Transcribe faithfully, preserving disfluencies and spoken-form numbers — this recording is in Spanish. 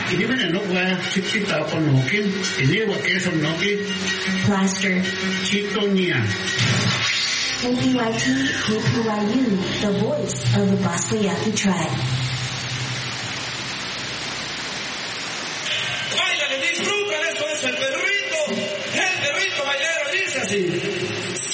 Ini mana nak wah kita penukin. Ini wakil semnoki. Plaster. Chitonia. K P Y T, K P Y U, the voice of the Basquiat tribe.